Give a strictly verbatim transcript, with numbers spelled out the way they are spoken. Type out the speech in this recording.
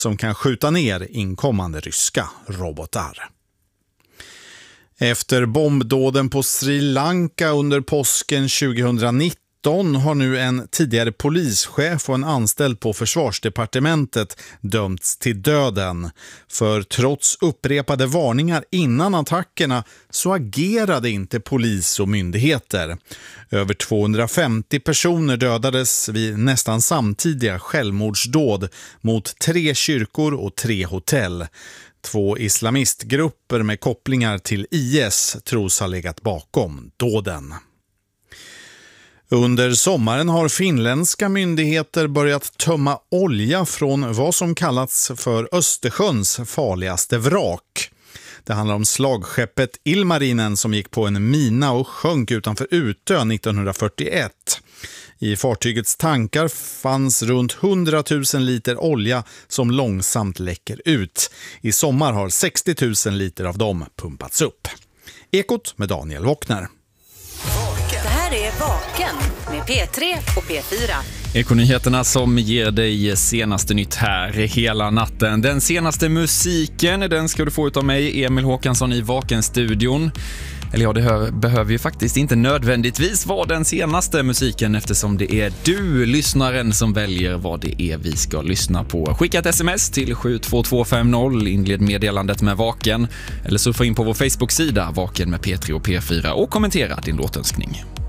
som kan skjuta ner inkommande ryska robotar. Efter bombdåden på Sri Lanka under påsken tjugohundranitton har nu en tidigare polischef och en anställd på försvarsdepartementet dömts till döden. För trots upprepade varningar innan attackerna så agerade inte polis och myndigheter. Över tvåhundrafemtio personer dödades vid nästan samtidiga självmordsdåd mot tre kyrkor och tre hotell. Två islamistgrupper med kopplingar till I S tros ha legat bakom dåden. Under sommaren har finländska myndigheter börjat tömma olja från vad som kallats för Östersjöns farligaste vrak. Det handlar om slagskeppet Ilmarinen som gick på en mina och sjönk utanför Utö nittonhundrafyrtioett. I fartygets tankar fanns runt hundratusen liter olja som långsamt läcker ut. I sommar har sextio tusen liter av dem pumpats upp. Ekot med Daniel Wockner. Det här är Vaken med P tre och P fyra. Ekonyheterna som ger dig senaste nytt här hela natten. Den senaste musiken, den ska du få utav mig, Emil Håkansson i Vaken-studion. Eller ja, det hör, behöver ju faktiskt inte nödvändigtvis vara den senaste musiken eftersom det är du, lyssnaren, som väljer vad det är vi ska lyssna på. Skicka ett sms till sju två två fem noll, inled meddelandet med Vaken eller surfa in på vår Facebook-sida Vaken med P tre och P fyra och kommentera din låtönskning.